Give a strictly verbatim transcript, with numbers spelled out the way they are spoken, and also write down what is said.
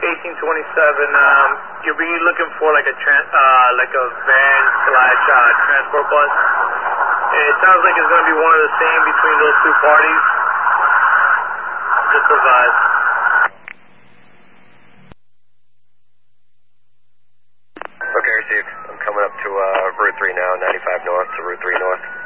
eighteen twenty-seven, um, you'll be looking for like a tran uh, like a van slash uh, transport bus. It sounds like it's going to be one of the same between those two parties. Just advise. Okay, received. I'm coming up to uh, Route three now, ninety-five north to Route three north.